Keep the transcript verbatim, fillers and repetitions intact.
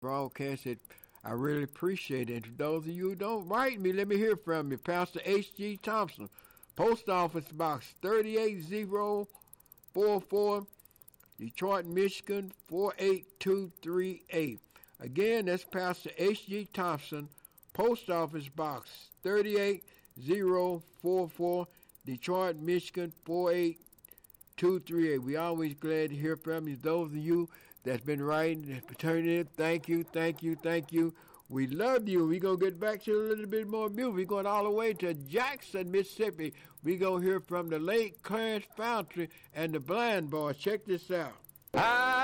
broadcast it. I really appreciate it. And to those of you who don't write me, let me hear from you. Pastor H G. Thompson, Post Office Box three eight zero four four, Detroit, Michigan four eight two three eight. Again, that's Pastor H G. Thompson, Post Office Box three eight zero four four, Detroit, Michigan four eight two three eight. We always glad to hear from you. Those of you that's been writing, turning in, thank you, thank you, thank you. We love you. We're going to get back to a little bit more music. We're going all the way to Jackson, Mississippi. We're going to hear from the late Clarence Foundry and the Blind Boys. Check this out. I